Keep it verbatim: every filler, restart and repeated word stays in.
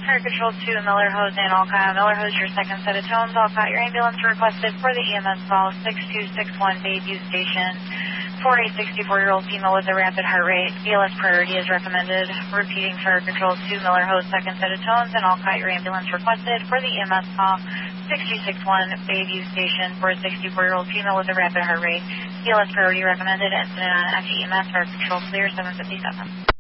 Fire Control two, Miller Hose and Alcott. Miller Hose, your second set of tones. Alcott, your ambulance requested for the E M S call six two six one Bayview Station for a sixty-four-year-old female with a rapid heart rate. B L S priority is recommended. Repeating, Fire Control two, Miller Hose, second set of tones, and Alcott, your ambulance requested for the E M S call six two six one Bayview Station for a sixty-four-year-old female with a rapid heart rate. B L S priority recommended. Incident on F E M S, Fire Control clear, seven fifty-seven.